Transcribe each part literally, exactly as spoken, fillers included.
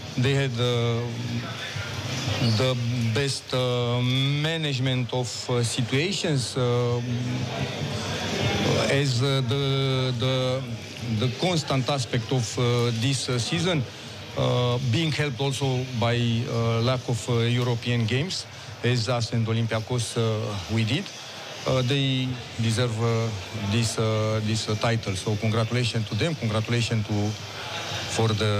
they had uh, the best uh, management of uh, situations uh, as uh, the, the, the constant aspect of uh, this uh, season, uh, being helped also by uh, lack of uh, European games, as us and Olympiacos uh, we did. Uh, they deserve uh, this uh, this uh, title. So congratulations to them. Congratulations to for the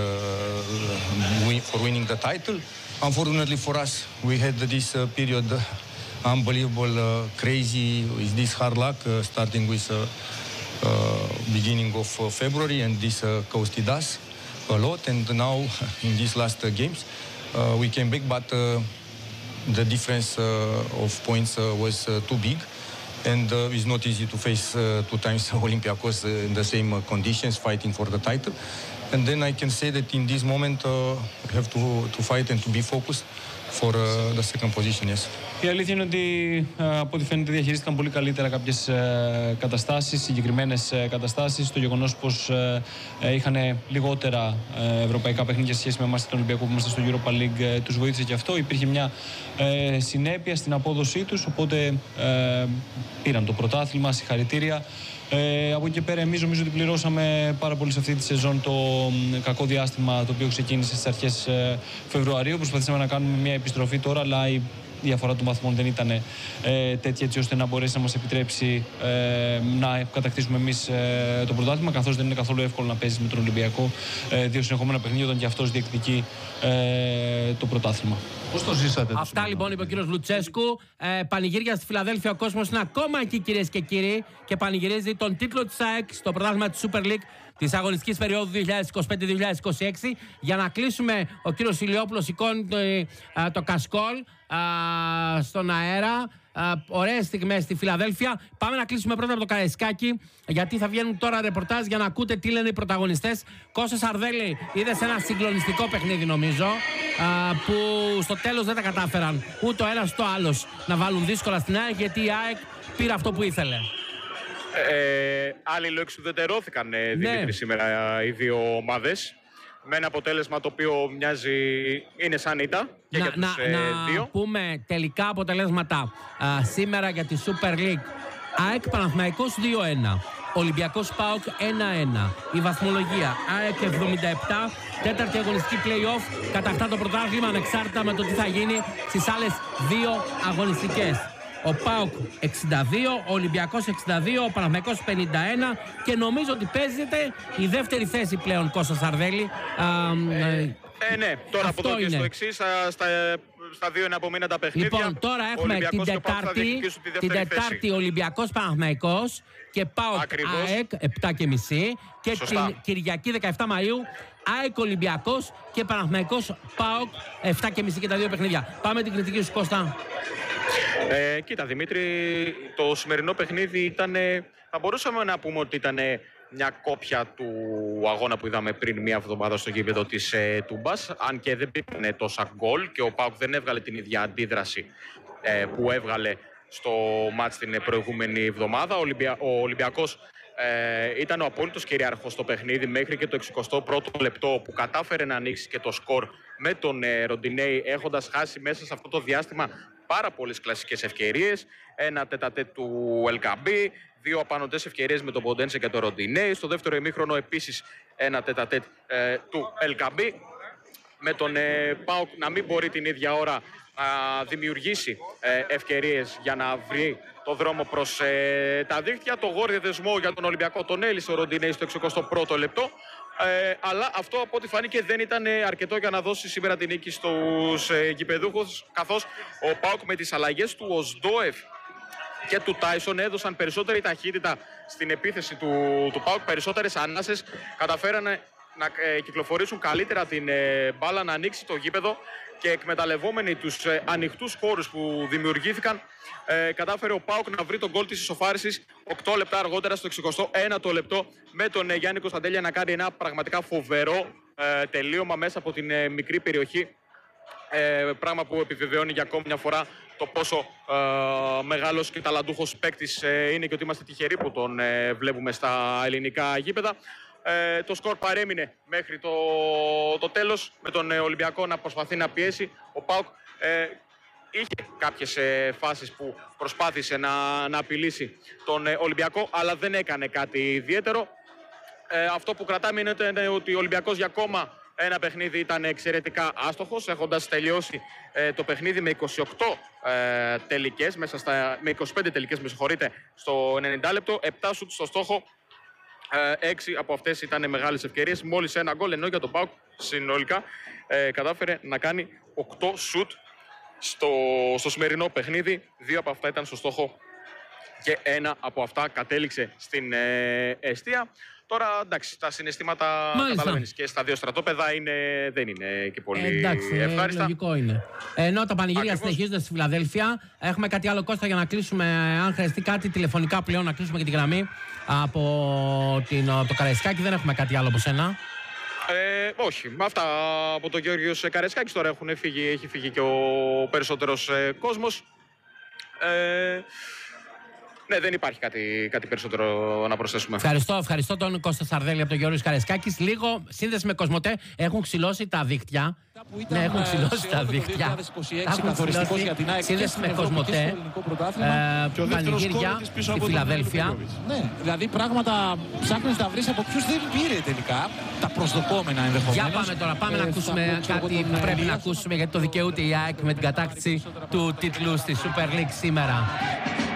uh, win, for winning the title. Unfortunately for us, we had this uh, period, uh, unbelievable, uh, crazy. With this hard luck, uh, starting with uh, uh, beginning of uh, February, and this uh, costed us a lot. And now in these last uh, games, uh, we came back, but uh, the difference uh, of points uh, was uh, too big. And uh, it's not easy to face uh, two times Olympiacos uh, in the same uh, conditions, fighting for the title. And then I can say that in this moment uh, we have to, to fight and to be focused for uh, the second position, yes. Η αλήθεια είναι ότι από ό,τι φαίνεται διαχειρίστηκαν πολύ καλύτερα κάποιες καταστάσεις, συγκεκριμένες καταστάσεις. Το γεγονός πως είχαν λιγότερα ευρωπαϊκά παιχνίδια σε σχέση με εμάς τον Ολυμπιακό που είμαστε στο Europa League τους βοήθησε και αυτό. Υπήρχε μια συνέπεια στην απόδοσή τους, οπότε πήραν το πρωτάθλημα, συγχαρητήρια. Ε, από εκεί και πέρα, εμείς νομίζω ότι πληρώσαμε πάρα πολύ σε αυτή τη σεζόν το κακό διάστημα το οποίο ξεκίνησε στις αρχές ε, Φεβρουαρίου. Προσπαθήσαμε να κάνουμε μια επιστροφή τώρα, αλλά η διαφορά των βαθμών δεν ήταν ε, τέτοια έτσι ώστε να μπορέσει να μας επιτρέψει ε, να κατακτήσουμε εμείς ε, το πρωτάθλημα, καθώς δεν είναι καθόλου εύκολο να παίζεις με τον Ολυμπιακό ε, δύο συνεχόμενα παιχνίδια όταν και αυτός διεκδικεί ε, το πρωτάθλημα. Πώς το ζήσατε? Αυτά λοιπόν είπε ο κύριος Λουτσέσκου. Ε, πανηγύρια στη Φιλαδέλφια. Ο κόσμος είναι ακόμα εκεί, κυρίες και κύριοι, και πανηγυρίζει τον τίτλο της ΑΕΚ στο πρωτάθλημα της Super League της αγωνιστικής περίοδου δύο χιλιάδες είκοσι πέντε δύο χιλιάδες είκοσι έξι. Για να κλείσουμε, ο κύριος Ηλιόπουλος σηκώνει το, το, το κασκόλ α, στον αέρα. Uh, ωραίες στιγμές στη Φιλαδέλφια. Πάμε να κλείσουμε πρώτα από το Καραϊσκάκι, γιατί θα βγαίνουν τώρα ρεπορτάζ για να ακούτε τι λένε οι πρωταγωνιστές. Κώστα Σαρδέλη, είδες ένα συγκλονιστικό παιχνίδι νομίζω, uh, που στο τέλος δεν τα κατάφεραν ούτε ο ένας ούτε ο άλλος να βάλουν δύσκολα στην ΑΕΚ, γιατί η ΑΕΚ πήρε αυτό που ήθελε. Ε, αλληλοεξουδετερώθηκαν, ε, Δημήτρη, ναι, σήμερα οι δύο ομάδες, με ένα αποτέλεσμα το οποίο μοιάζει είναι σαν ήττα και να, για τους να, ε, να δύο. πούμε τελικά αποτελέσματα α, σήμερα για τη Super League. ΑΕΚ Παναθηναϊκός δύο ένα, Ολυμπιακός ΠΑΟΚ ένα ένα. Η βαθμολογία ΑΕΚ εβδομήντα επτά, τέταρτη αγωνιστική play-off, κατακτά το πρωτάθλημα ανεξάρτητα με το τι θα γίνει στις άλλες δύο αγωνιστικές. Ο ΠΑΟΚ εξήντα δύο, ο Ολυμπιακός εξήντα δύο, ο Παναθηναϊκός πενήντα ένα, και νομίζω ότι παίζεται η δεύτερη θέση πλέον, Κώστα Σαρδέλη. Ε, ε, ναι, τώρα από εδώ και στο εξής, στα, στα δύο είναι απομείναντα παιχνίδια. Λοιπόν, τώρα έχουμε την Τετάρτη, την Τετάρτη Ολυμπιακός Παναθηναϊκός και ΠΑΟΚ ΑΕΚ επτά και μισή, και σωστά, την Κυριακή δεκαεφτά Μαΐου ΑΕΚ Ολυμπιακός και Παναθηναϊκός ΠΑΟΚ επτά και μισή και τα δύο παιχνίδια. Πάμε την κριτική σου, Κώστα. Ε, κοίτα Δημήτρη, το σημερινό παιχνίδι ήταν, θα μπορούσαμε να πούμε ότι ήταν μια κόπια του αγώνα που είδαμε πριν μία εβδομάδα στο γήπεδο της ε, Τούμπας, αν και δεν πήγανε τόσα γκολ και ο ΠΑΟΚ δεν έβγαλε την ίδια αντίδραση ε, που έβγαλε στο μάτς την προηγούμενη εβδομάδα. Ο, Ολυμπια... ο Ολυμπιακός ε, ήταν ο απόλυτος κυριάρχος στο παιχνίδι μέχρι και το εξηκοστό πρώτο λεπτό, που κατάφερε να ανοίξει και το σκορ με τον ε, Ροντινέη, έχοντας χάσει μέσα σε αυτό το διάστημα πάρα πολλές κλασικές ευκαιρίες. Ένα τετατέτ του Ελκαμπή, δύο απανωτές ευκαιρίες με τον Ποντένσε και τον Ροντινέη. Στο δεύτερο ημίχρονο επίσης ένα τετατέτ ε, του Ελκαμπή, με τον ε, ΠΑΟΚ να μην μπορεί την ίδια ώρα να δημιουργήσει ε, ευκαιρίες για να βρει το δρόμο προς ε, τα δίχτυα. Το γόρι δεσμό για τον Ολυμπιακό τον έλυσε ο Ροντινέη στο εξηκοστό πρώτο λεπτό. Ε, αλλά αυτό από ό,τι φάνηκε δεν ήταν αρκετό για να δώσει σήμερα την νίκη στους ε, γηπεδούχους, καθώς ο ΠΑΟΚ με τις αλλαγές του Οσντόεφ και του Τάισον έδωσαν περισσότερη ταχύτητα στην επίθεση του, του ΠΑΟΚ, περισσότερες ανάσες, καταφέρανε να ε, κυκλοφορήσουν καλύτερα την ε, μπάλα, να ανοίξει το γήπεδο, και εκμεταλλευόμενοι τους ε, ανοιχτούς χώρους που δημιουργήθηκαν, ε, κατάφερε ο ΠΑΟΚ να βρει τον γκολ της ισοφάρισης οκτώ λεπτά αργότερα στο εξηκοστό ένατο λεπτό, με τον ε, Γιάννη Κωνσταντέλια να κάνει ένα πραγματικά φοβερό ε, τελείωμα μέσα από την ε, μικρή περιοχή, ε, πράγμα που επιβεβαιώνει για ακόμη μια φορά το πόσο ε, μεγάλος και ταλαντούχος παίκτης ε, είναι, και ότι είμαστε τυχεροί που τον ε, βλέπουμε στα ελληνικά γήπεδα. Ε, το σκορ παρέμεινε μέχρι το, το τέλος, με τον ε, Ολυμπιακό να προσπαθεί να πιέσει. Ο ΠΑΟΚ ε, είχε κάποιες ε, φάσεις που προσπάθησε να, να απειλήσει τον ε, Ολυμπιακό, αλλά δεν έκανε κάτι ιδιαίτερο. Ε, αυτό που κρατάμε είναι, είναι ότι ο Ολυμπιακός για ακόμα ένα παιχνίδι ήταν εξαιρετικά άστοχος, έχοντας τελειώσει ε, το παιχνίδι με είκοσι οκτώ ε, τελικές, μέσα στα, με είκοσι πέντε τελικές, με συγχωρείτε, στο ενενήντα λεπτό, επτά σουτ στο στόχο, ε, έξι από αυτές ήταν μεγάλες ευκαιρίες, μόλις ένα γκολ, ενώ για τον ΠΑΟΚ συνολικά ε, κατάφερε να κάνει οκτώ σουτ στο, στο σημερινό παιχνίδι, δύο από αυτά ήταν στο στόχο και ένα από αυτά κατέληξε στην ε, εστία. Τώρα, εντάξει, τα συναισθήματα καταλαβαίνεις και στα δύο στρατόπεδα είναι, δεν είναι και πολύ ε, εντάξει, ευχάριστα. Ε, λογικό είναι. Ενώ τα πανηγύρια συνεχίζονται στη Φιλαδέλφια. Έχουμε κάτι άλλο, Κώστα, για να κλείσουμε, αν χρειαστεί κάτι τηλεφωνικά πλέον, να κλείσουμε και τη γραμμή από την, το Καραϊσκάκη. Δεν έχουμε κάτι άλλο από σένα. Ε, όχι. Αυτά από τον Γεώργιος Καραϊσκάκης τώρα έχουν φύγει, έχει φύγει και ο περισσότερος ε, κόσμος. Ε, Ναι, δεν υπάρχει κάτι, κάτι περισσότερο να προσθέσουμε. Ευχαριστώ, ευχαριστώ τον Κώστα Σαρδέλη από τον Γιώργο Καραϊσκάκης. Λίγο σύνδεση με Κοσμοτέ. Έχουν ξυλώσει τα δίκτυα. Ναι, έχουν ξυλώσει τα δίκτυα. Έχουν ξυλώσει σύνδεση με Κοσμοτέ. Ε, πανηγύρια στη Φιλαδέλφια. Ναι, δηλαδή πράγματα ψάχνεις να βρεις από ποιους δεν πήρε τελικά τα προσδοκόμενα ενδεχομένως. Για πάμε τώρα, πάμε να ακούσουμε κάτι που πρέπει να ακούσουμε, γιατί το δικαιούται η ΑΕΚ με την κατάκτηση του τίτλου στη Super League σήμερα.